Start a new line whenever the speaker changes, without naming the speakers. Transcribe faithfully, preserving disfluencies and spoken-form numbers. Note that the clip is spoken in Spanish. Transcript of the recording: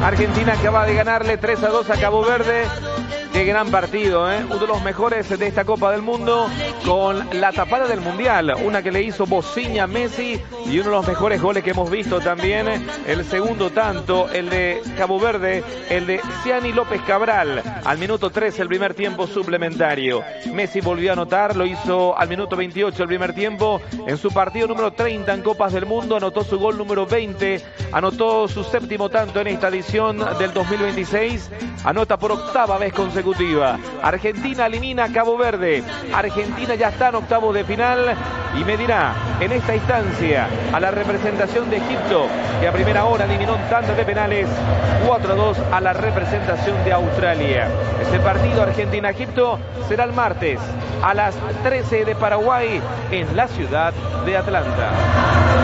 Argentina acaba de ganarle tres a dos a Cabo Verde. Qué gran partido, ¿eh? Uno de los mejores de esta Copa del Mundo, con la tapada del Mundial, una que le hizo Bociña a Messi, y uno de los mejores goles que hemos visto también, el segundo tanto, el de Cabo Verde, el de Ciani López Cabral, al minuto tres, el primer tiempo suplementario. Messi volvió a anotar, lo hizo al minuto veintiocho el primer tiempo, en su partido número treinta en Copas del Mundo, anotó su gol número veinte, anotó su séptimo tanto en esta edición del dos mil veintiséis, anota por octava vez consecutiva. Argentina elimina a Cabo Verde. Argentina ya está en octavos de final y medirá en esta instancia a la representación de Egipto, que a primera hora eliminó en tandas de penales, cuatro a dos a la representación de Australia. Este partido Argentina-Egipto será el martes a las trece de Paraguay en la ciudad de Atlanta.